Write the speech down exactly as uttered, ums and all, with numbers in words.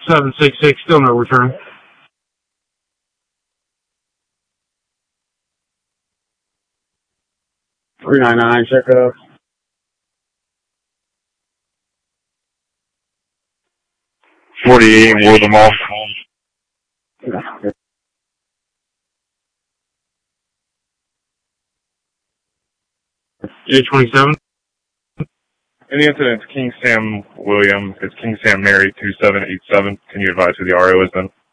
seven six six, still no return. three nine nine, check up. forty-eight, ward them off. J twenty-seven. In the incident, King Sam William, it's King Sam Mary two seven eight seven. Can you advise who the R O is then?